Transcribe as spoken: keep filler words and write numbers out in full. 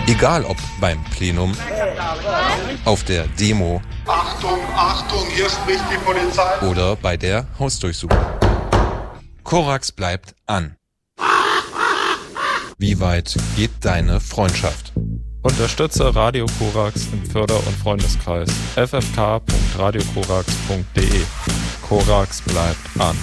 Egal ob beim Plenum, auf der Demo Achtung, Achtung, hier spricht die Polizei oder bei der Hausdurchsuchung. Korax bleibt an. Wie weit geht deine Freundschaft? Unterstütze Radio Korax im Förder- und Freundeskreis. f f k punkt radio korax punkt d e. Korax bleibt an.